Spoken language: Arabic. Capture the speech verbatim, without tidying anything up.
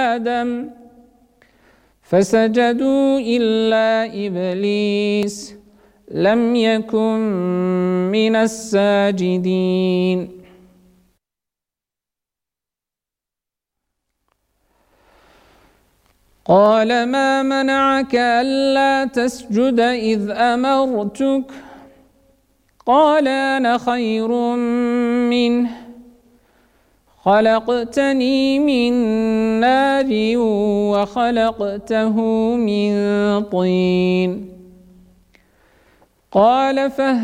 آدم فسجدوا إلا إبليس لم يكن من الساجدين. قال ما منعك ألا تسجد إذ أمرتك؟ قال أنا خير منه خلقتني من نار وخلقته من طين. قال فاهبط